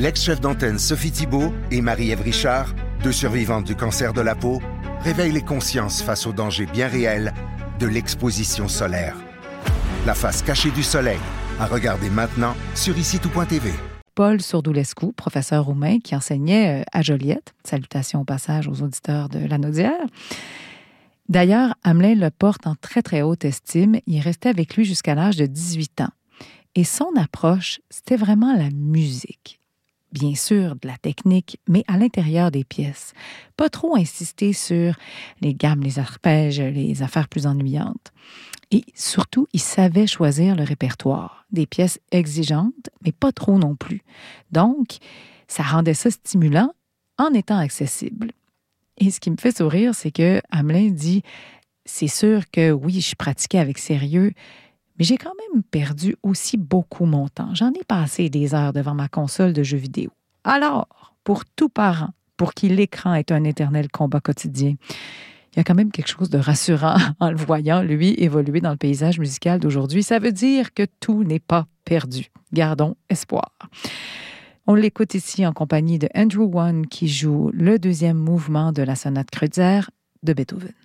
L'ex-chef d'antenne Sophie Thibault et Marie-Ève Richard, deux survivantes du cancer de la peau, réveillent les consciences face aux dangers bien réels de l'exposition solaire. La face cachée du soleil, à regarder maintenant sur ICITOUT.tv. Paul Sourdoulescu, professeur roumain qui enseignait à Joliette. Salutations au passage aux auditeurs de Lanaudière. D'ailleurs, Hamelin le porte en très, très haute estime. Il est resté avec lui jusqu'à l'âge de 18 ans. Et son approche, c'était vraiment la musique. Bien sûr, de la technique, mais à l'intérieur des pièces. Pas trop insister sur les gammes, les arpèges, les affaires plus ennuyantes. Et surtout, il savait choisir le répertoire. Des pièces exigeantes, mais pas trop non plus. Donc, ça rendait ça stimulant en étant accessible. Et ce qui me fait sourire, c'est que Hamelin dit « C'est sûr que oui, je pratiquais avec sérieux, mais j'ai quand même perdu aussi beaucoup mon temps. J'en ai passé des heures devant ma console de jeux vidéo. » Alors, pour tout parent, pour qui l'écran est un éternel combat quotidien, il y a quand même quelque chose de rassurant en le voyant, lui, évoluer dans le paysage musical d'aujourd'hui. Ça veut dire que tout n'est pas perdu. Gardons espoir. On l'écoute ici en compagnie de Andrew One qui joue le deuxième mouvement de la sonate Kreutzer de Beethoven.